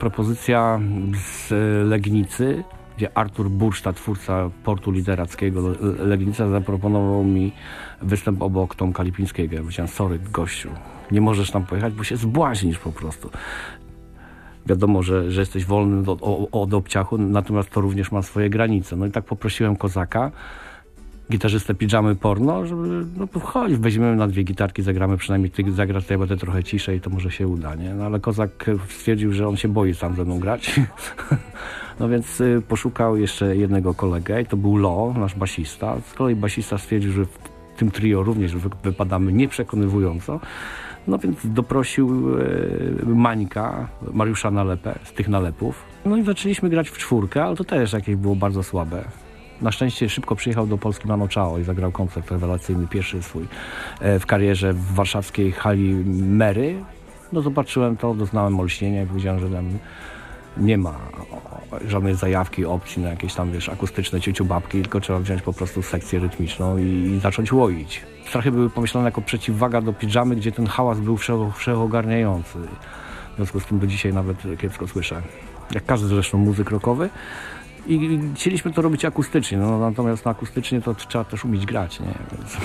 propozycja z Legnicy, gdzie Artur Bursztad, twórca portu literackiego Legnica, zaproponował mi występ obok Tomka Lipińskiego. Ja powiedziałem, sorry gościu, nie możesz tam pojechać, bo się zbłaźnisz po prostu. Wiadomo, że jesteś wolny od obciachu, natomiast to również ma swoje granice. No i tak poprosiłem Kozaka, gitarzystę Pidżamy Porno, żeby chodź, weźmiemy na 2 gitarki, zagramy, przynajmniej ty zagrasz, to ja będę trochę ciszej, to może się uda, nie? No ale Kozak stwierdził, że on się boi sam ze mną grać. No więc poszukał jeszcze jednego kolegę i to był Lo, nasz basista. Z kolei basista stwierdził, że w tym trio również wypadamy nieprzekonywująco. No więc doprosił Mańka, Mariusza Nalepę z tych Nalepów. No i zaczęliśmy grać w 4, ale to też jakieś było bardzo słabe. Na szczęście szybko przyjechał do Polski Mano Chao i zagrał koncert rewelacyjny, pierwszy swój w karierze w warszawskiej hali Mery. No zobaczyłem to, doznałem olśnienia i powiedziałem, że tam nie ma żadnej zajawki, opcji na jakieś tam, wiesz, akustyczne ciuciubabki, tylko trzeba wziąć po prostu sekcję rytmiczną i zacząć łoić. Strachy były pomyślane jako przeciwwaga do Pidżamy, gdzie ten hałas był wszechogarniający. W związku z tym do dzisiaj nawet kiepsko słyszę. Jak każdy zresztą muzyk rockowy. I chcieliśmy to robić akustycznie, no, natomiast akustycznie to trzeba też umieć grać, nie?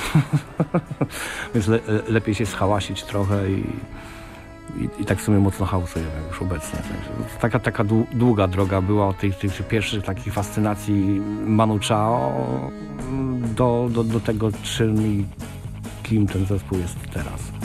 Więc lepiej się schałasić trochę i tak w sumie mocno hałasujemy już obecnie. Także taka długa droga była od tych pierwszych takich fascynacji Manu Chao do tego, czym i kim ten zespół jest teraz.